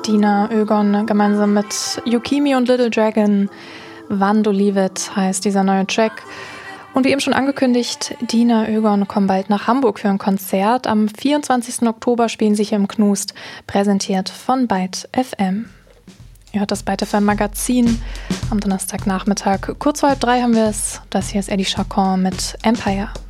Dina Ögon gemeinsam mit Yukimi und Little Dragon. Wann du Leave It heißt dieser neue Track. Und wie eben schon angekündigt, Dina Ögon kommen bald nach Hamburg für ein Konzert. Am 24. Oktober spielen sie hier im Knust, präsentiert von Byte FM. Ihr hört das Byte FM Magazin am Donnerstagnachmittag. Kurz vor 2:30 haben wir es. Das hier ist Eddie Chacon mit Empire.